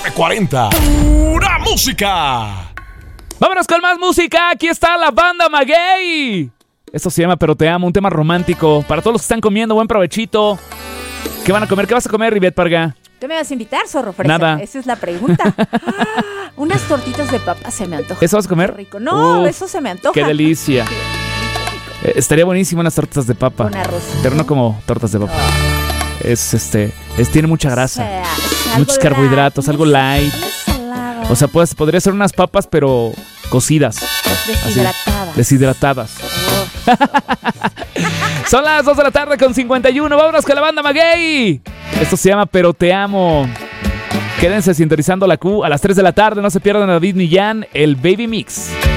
40. ¡Pura música! Vámonos con más música. Aquí está la banda Maguey. Esto se llama Pero Te Amo, un tema romántico. Para todos los que están comiendo, buen provechito. ¿Qué van a comer? ¿Qué vas a comer, Rivette Parga? ¿Qué me vas a invitar, zorro fresa? Nada. Esa es la pregunta. Unas tortitas de papa se me antojan. ¿Eso vas a comer? Rico. No, Uf, eso se me antoja. ¡Qué delicia! Estaría buenísimo unas tortas de papa. Con arroz. Pero no como tortas de papa. Tiene mucha grasa. Muchos Algo carbohidratos, algo light. Ensalada. O sea, podría ser unas papas, pero cocidas. Deshidratadas. Así, deshidratadas. Son las 2 de la tarde con 51. Vámonos con la banda Maguey. Esto se llama Pero Te Amo. Quédense sintonizando la Q a las 3 de la tarde. No se pierdan a David Millán, el Baby Mix.